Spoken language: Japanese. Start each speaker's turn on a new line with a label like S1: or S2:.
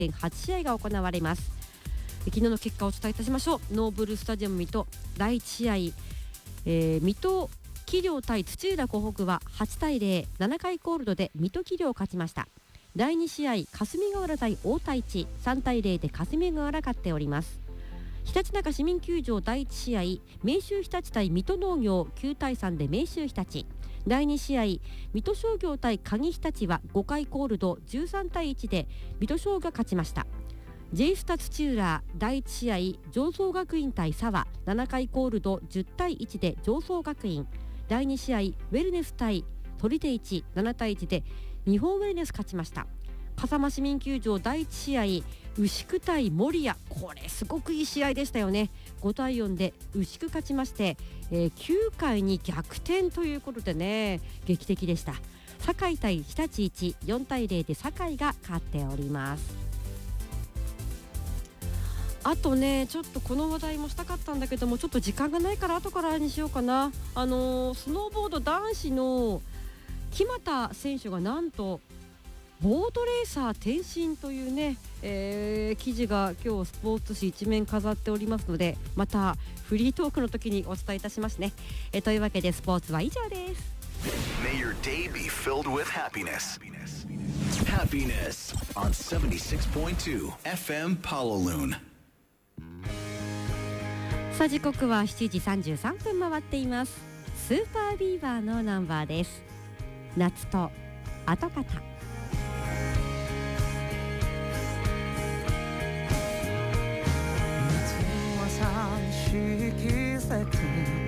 S1: 8試合が行われます。昨日の結果をお伝えいたしましょう。ノーブルスタジアム水戸第1試合、水戸桐生対土浦湖北は8対0、7回コールドで水戸桐生勝ちました。第2試合霞ヶ浦対大田市、3対0で霞ヶ浦勝っております。ひたちなか市民球場第1試合明秀日立対水戸農業、9対3で明秀日立。第2試合水戸商業対鍵日立は5回コールド13対1で水戸商が勝ちました。J スタ土浦第1試合常総学院対佐賀、7回コールド10対1で常総学院。第2試合ウェルネス対取手市、7対1で日本ウェルネス勝ちました。笠間市民球場第1試合牛久対守谷、これすごくいい試合でしたよね。5対4で牛久勝ちまして、9回に逆転ということでね、劇的でした。堺対日立一、4対0で堺が勝っております。あとね、ちょっとこの話題もしたかったんだけども、ちょっと時間がないから後からにしようかな。スノーボード男子の木俣選手がなんとボートレーサー転身というね、記事が今日スポーツ紙一面飾っておりますので、またフリートークの時にお伝えいたしますね。というわけでスポーツは以上です。
S2: May your day be filled with happiness. Happiness on 76.2 FM Pawaloon。
S1: さあ時刻は7時33分回っています。スーパービーバーのナンバーです。夏と後方。
S3: 寂しい季節